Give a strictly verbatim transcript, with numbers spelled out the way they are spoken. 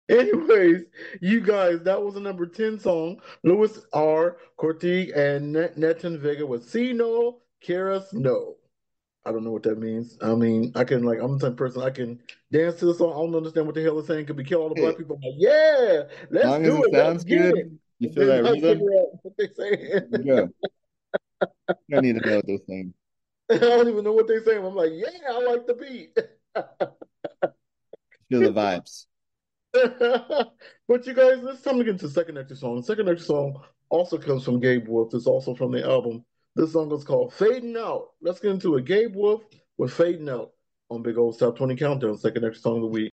Anyways, you guys, that was a number ten song. Louis R. Corti and Net Neton Vega with See No, Keras No. I don't know what that means. I mean, I can like I'm the type of person I can dance to the song. I don't understand what the hell it's saying. Could be kill all the black Hey, people. I'm like, yeah, as let's long as do it it. Let's sounds get it. good, you And feel then that not rhythm, figure out what they saying. you go. You don't need to know what they're saying. I don't even know what they saying. I'm like, yeah, I like the beat. Feel the vibes. But you guys, let's time to get into the second extra song. The second extra song also comes from Gabe Wolf. It's also from the album. This song is called Fading Out. Let's get into it. Gabe Wolf with Fading Out on Big Old Top twenty Countdown, second extra song of the week.